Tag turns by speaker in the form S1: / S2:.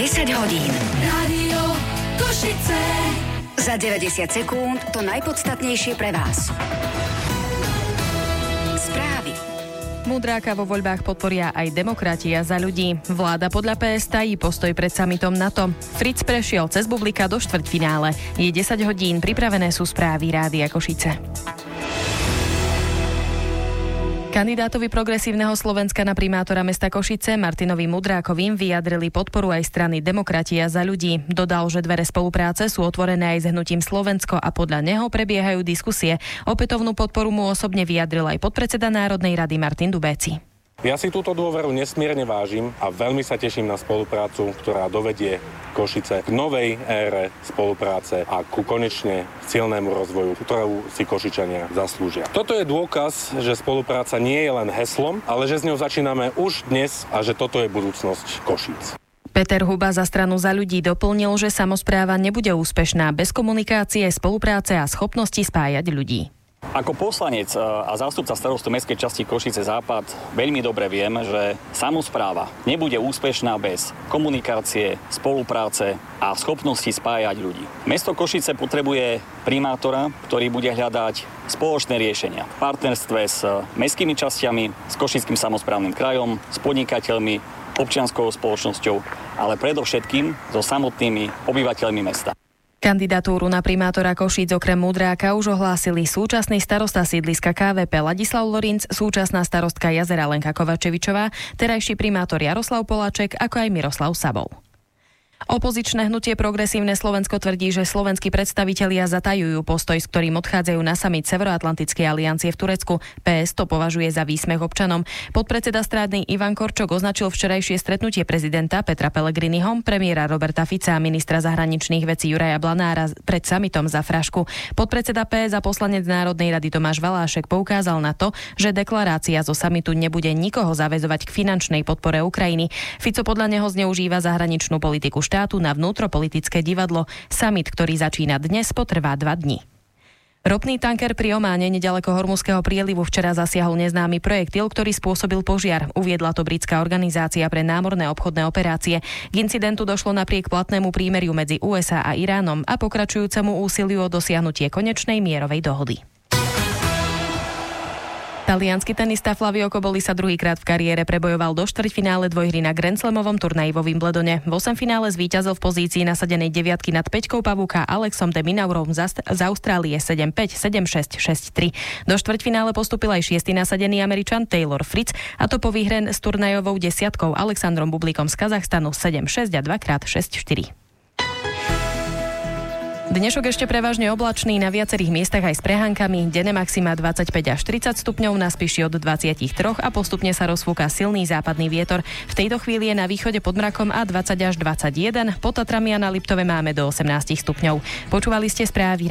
S1: 10 hodín.
S2: Rádio Košice.
S1: Za 90 sekúnd to najpodstatnejšie pre vás. Správy.
S3: Mudráka vo voľbách podporia aj Demokratia za ľudí. Vláda podľa PS tají postoj pred summitom NATO. Fritz prešiel cez bublika do štvrťfinále. Je 10 hodín, pripravené sú správy Rádia Košice. Kandidátovi Progresívneho Slovenska na primátora mesta Košice Martinovi Mudrákovým vyjadrili podporu aj strany Demokratia za ľudí. Dodal, že dvere spolupráce sú otvorené aj s hnutím Slovensko a podľa neho prebiehajú diskusie. Opätovnú podporu mu osobne vyjadril aj podpredseda Národnej rady Martin Dubéci.
S4: Ja si túto dôveru nesmierne vážim a veľmi sa teším na spoluprácu, ktorá dovedie Košice k novej ére spolupráce a ku konečne silnému rozvoju, ktorú si Košičania zaslúžia. Toto je dôkaz, že spolupráca nie je len heslom, ale že s ňou začíname už dnes a že toto je budúcnosť Košíc.
S3: Peter Huba za stranu Za ľudí doplnil, že samospráva nebude úspešná bez komunikácie, spolupráce a schopnosti spájať ľudí.
S5: Ako poslanec a zástupca starostu mestskej časti Košice Západ veľmi dobre viem, že samospráva nebude úspešná bez komunikácie, spolupráce a schopnosti spájať ľudí. Mesto Košice potrebuje primátora, ktorý bude hľadať spoločné riešenia v partnerstve s mestskými časťami, s Košickým samosprávnym krajom, s podnikateľmi, občianskou spoločnosťou, ale predovšetkým so samotnými obyvateľmi mesta.
S3: Kandidatúru na primátora Košíc okrem Mudráka už ohlásili súčasný starosta sídliska KVP Ladislav Lorinc, súčasná starostka Jazera Lenka Kovačevičová, terajší primátor Jaroslav Poláček, ako aj Miroslav Sabol. Opozičné hnutie Progresívne Slovensko tvrdí, že slovenskí predstavitelia zatajujú postoj, s ktorým odchádzajú na summit Severoatlantickej aliancie v Turecku. PS to považuje za výsmech občanom. Podpredseda strany Ivan Korčok označil včerajšie stretnutie prezidenta Petra Pellegriniho, premiéra Roberta Fica a ministra zahraničných vecí Juraja Blanára pred summitom za frašku. Podpredseda PS a poslanec Národnej rady Tomáš Valášek poukázal na to, že deklarácia zo summitu nebude nikoho zaväzovať k finančnej podpore Ukrajiny. Fico podľa neho zneužíva zahraničnú politiku štátu na vnútropolitické divadlo. Summit, ktorý začína dnes, potrvá 2 dni. Ropný tanker pri Ománe nedaleko Hormuzského prielivu včera zasiahol neznámy projektil, ktorý spôsobil požiar. Uviedla to britská organizácia pre námorné obchodné operácie. K incidentu došlo napriek platnému prímeriu medzi USA a Iránom a pokračujúcemu úsiliu o dosiahnutie konečnej mierovej dohody. Taliansky tenista Flavio Cobolli sa druhýkrát v kariére prebojoval do štvrťfinále dvojhry na Grand Slamovom turnaji vo Wimbledone. V 8-finále zvíťazil v pozícii nasadenej deviatky nad Peťkou Pavúka Alexom de Minaurom z Austrálie 7-5, 7-6, 6-3. Do štvrťfinále postúpil aj 6. nasadený Američan Taylor Fritz, a to po výhre s turnajovou desiatkou Alexandrom Bublikom z Kazachstanu 7-6 a 2x6-4. Dnešok ešte prevažne oblačný, na viacerých miestach aj s prehánkami. Denné maxima 25 až 30 stupňov, na Spiši od 23 a postupne sa rozfúka silný západný vietor. V tejto chvíli je na východe pod mrakom a 20 až 21, pod Tatrami a na Liptove máme do 18 stupňov. Počúvali ste správy